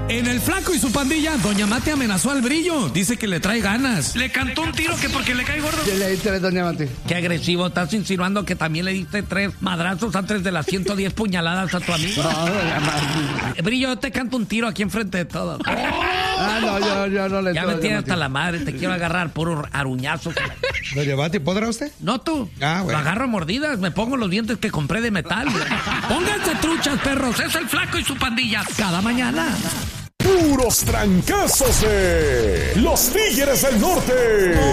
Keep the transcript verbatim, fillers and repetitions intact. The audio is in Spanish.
En El Flaco y su pandilla, Doña Mate amenazó al Brillo. Dice que le trae ganas. Le cantó un tiro que porque le cae gordo. ¿Qué le diste, Doña Mate? Qué agresivo, estás insinuando que también le diste tres madrazos antes de las ciento diez puñaladas a tu amigo. No, Doña Mate. Brillo, yo te canto un tiro aquí enfrente de todos. Ah, no, yo, yo no le Ya estoy, me tienes hasta la madre, te quiero agarrar puro aruñazo. Doña Mate, ¿podrá usted? No tú. Ah, bueno. Lo agarro a mordidas, me pongo los dientes que compré de metal. Pónganse truchas, perros. Es El Flaco y su pandilla. Cada mañana. Puros trancazos de Los Tigres del Norte.